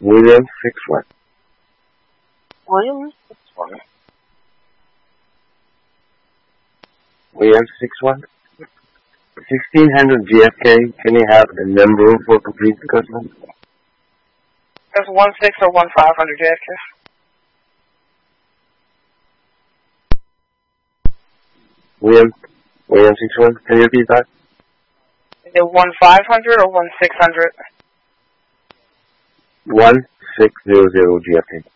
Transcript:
William 61. William 61. William 61. 1600 JFK. Can you have the number for complete customer? That's 16 or 1500 JFK. William 61. Can you repeat that? Is it 1500 or 1600? 1600 JFK.